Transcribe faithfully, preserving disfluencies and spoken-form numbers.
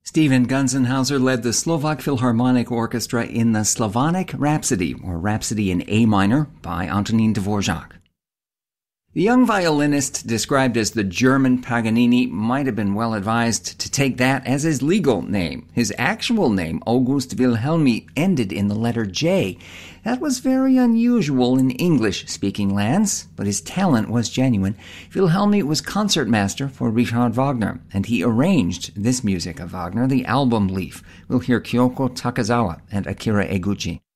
Stephen Gunzenhauser led the Slovak Philharmonic Orchestra in the Slavonic Rhapsody, or Rhapsody in A minor, by Antonín Dvořák. The young violinist, described as the German Paganini, might have been well advised to take that as his legal name. His actual name, August Wilhelmi, ended in the letter J. That was very unusual in English-speaking lands, but his talent was genuine. Wilhelmi was concertmaster for Richard Wagner, and he arranged this music of Wagner, the album Leaf. We'll hear Kyoko Takazawa and Akira Eguchi.